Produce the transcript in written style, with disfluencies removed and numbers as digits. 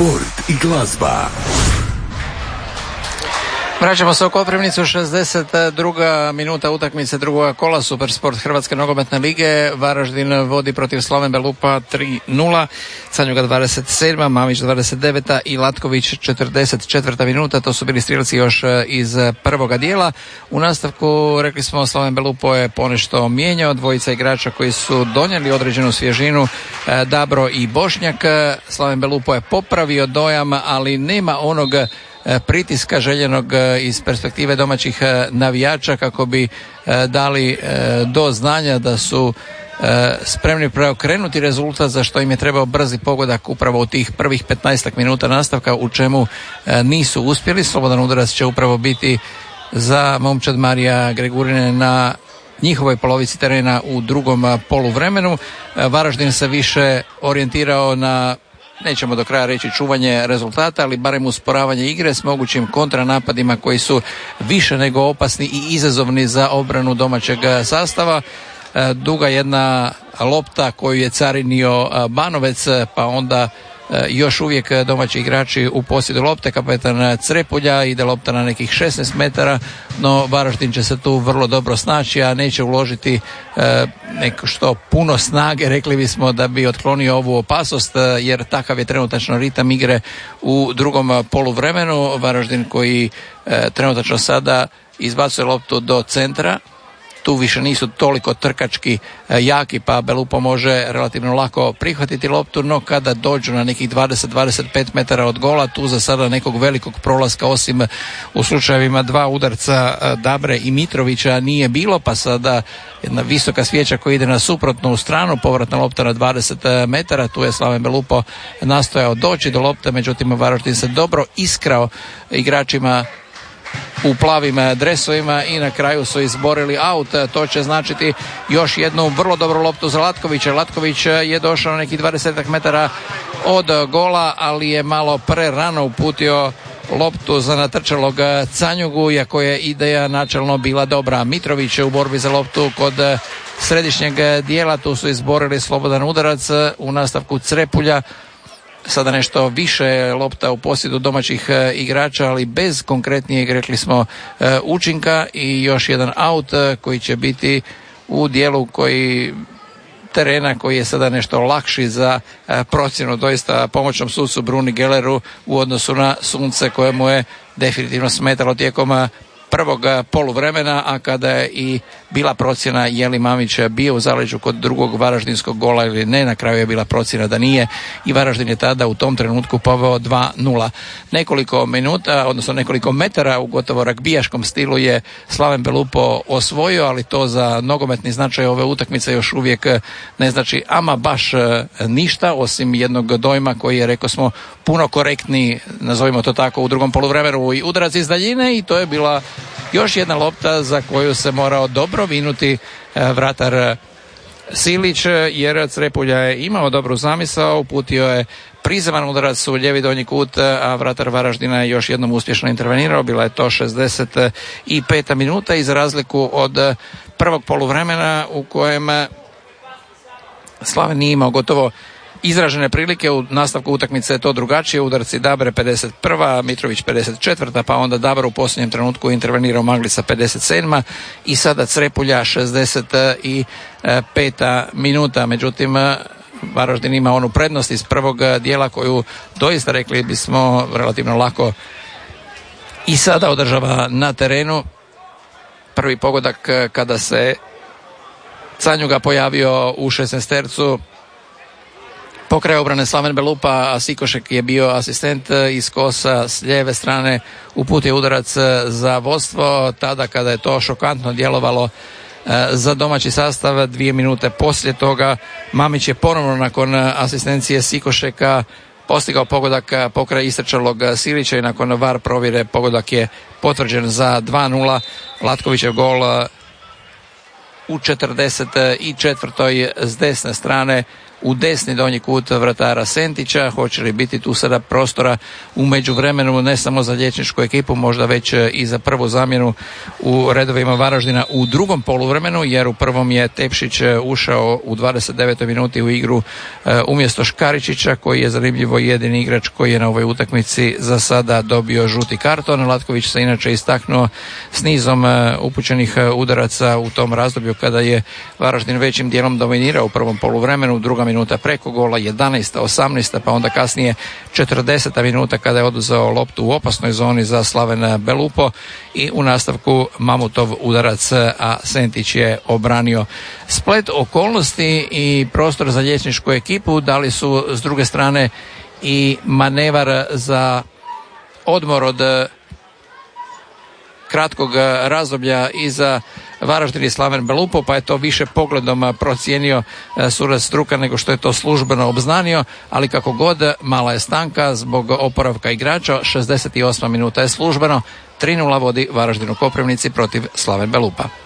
sport i glazba. Vraćamo se u Koprivnicu, 62. minuta utakmice drugoga kola Supersport Hrvatske nogometne lige. Varaždin vodi protiv Slaven Belupa 3-0, Canjuga 27, Mamić 29 i Latković 44. minuta. To su bili strijelci još iz prvoga dijela. U nastavku, rekli smo, Slaven Belupo je ponešto mijenjao, dvojica igrača koji su donijeli određenu svježinu, Dabro i Bošnjak. Slaven Belupo je popravio dojam, ali nema onog pritiska željenog iz perspektive domaćih navijača kako bi dali do znanja da su spremni preokrenuti rezultat, za što im je trebao brzi pogodak upravo u tih prvih 15 minuta nastavka, u čemu nisu uspjeli. Slobodan udarac će upravo biti za momčad Marija Gregurine na njihovoj polovici terena u drugom poluvremenu. Varaždin se više orijentirao na, nećemo do kraja reći čuvanje rezultata, ali barem usporavanje igre s mogućim kontranapadima koji su više nego opasni i izazovni za obranu domaćeg sastava. Duga jedna lopta koju je carinio Banovec, pa onda još uvijek domaći igrači u posjedu lopte, kapetan Crepulja, ide lopta na nekih 16 metara, no Varaždin će se tu vrlo dobro snaći, a neće uložiti neko što puno snage, rekli bismo, da bi otklonio ovu opasnost, jer takav je trenutačno ritam igre u drugom poluvremenu. Varaždin koji trenutačno sada izbacuje loptu do centra, tu više nisu toliko trkački jaki, pa Belupo može relativno lako prihvatiti loptu, no kada dođu na nekih 20-25 metara od gola, tu za sada nekog velikog prolaska, osim u slučajevima dva udarca Dabre i Mitrovića, nije bilo, pa sada jedna visoka svijeća koja ide na suprotnu stranu, povratna lopta na 20 metara, tu je Slaven Belupo nastojao doći do lopte, međutim Varaždin se dobro iskrao igračima u plavim dresovima i na kraju su izborili aut. To će značiti još jednu vrlo dobru loptu za Latkovića. Latković je došao na nekih 20 metara od gola, ali je malo prerano uputio loptu za natrčalog Canjugu, iako je ideja načelno bila dobra. Mitrović je u borbi za loptu kod središnjeg dijela, tu su izborili slobodan udarac, u nastavku Crepulja. Sada nešto više lopta u posjedu domaćih igrača, ali bez konkretnijeg, rekli smo, učinka, i još jedan aut koji će biti u dijelu terena koji je sada nešto lakši za procjenu, doista pomoćnom sucu Bruni Gelleru u odnosu na Sunce koje mu je definitivno smetalo tijekom prvog poluvremena, a kada je i bila procjena je li Mamić bio u zaleđu kod drugog varaždinskog gola ili ne, na kraju je bila procjena da nije i Varaždin je tada u tom trenutku poveo 2-0. Nekoliko minuta, odnosno nekoliko metara u gotovo ragbijaškom stilu je Slaven Belupo osvojio, ali to za nogometni značaj ove utakmice još uvijek ne znači ama baš ništa, osim jednog dojma koji je, rekao smo, puno korektniji, nazovimo to tako, u drugom poluvremenu, i udarac iz daljine, i to je bila još jedna lopta za koju se morao dobro vinuti vratar Silić, jer Crepulja je imao dobru zamisao, uputio je prizeman udarac u lijevi donji kut, a vratar Varaždina je još jednom uspješno intervenirao. Bila je to 65. minuta i za razliku od prvog poluvremena u kojem Slaven nije imao gotovo izražene prilike, u nastavku utakmice je to drugačije. Udarci Dabre 51, Mitrović 54, pa onda Dabro u posljednjem trenutku intervenirao Maglica 57 i sada Crepulja 65. minuta. Međutim, Varaždin ima onu prednost iz prvog dijela koju doista, rekli bismo, relativno lako i sada održava na terenu. Prvi pogodak kada se Canjuga pojavio u 16-tercu pokraj obrane Slaven Belupa, a Sikošek je bio asistent iz kosa s lijeve strane, uputio udarac za vodstvo tada kada je to šokantno djelovalo za domaći sastav. 2 minute poslije toga Mamić je ponovno nakon asistencije Sikošeka postigao pogodak pokraj istrčalog Silića i nakon VAR provjere pogodak je potvrđen za 2-0. Latkovićev gol u 44. s desne strane u desni donji kut vratara Sentića. Hoće li biti tu sada prostora u međuvremenu ne samo za liječničku ekipu, možda već i za prvu zamjenu u redovima Varaždina u drugom poluvremenu, jer u prvom je Tepšić ušao u 29. minuti u igru umjesto Škaričića, koji je zanimljivo jedini igrač koji je na ovoj utakmici za sada dobio žuti karton. Latković se inače istaknuo s nizom upućenih udaraca u tom razdoblju kada je Varaždin većim dijelom dominirao u prvom poluvremenu. Druga minuta preko gola, 11. 18. pa onda kasnije 40. minuta kada je oduzeo loptu u opasnoj zoni za Slaven Belupo i u nastavku Mamutov udarac, a Sentić je obranio. Splet okolnosti i prostor za liječničku ekipu dali su s druge strane i manevar za odmor od kratkog razdoblja iza Varaždin i Slaven Belupo, pa je to više pogledom procijenio sudac Struka nego što je to službeno obznanio, ali kako god, mala je stanka zbog oporavka igrača. 68. minuta je službeno, 3:0 vodi Varaždin u Koprivnici protiv Slaven Belupa.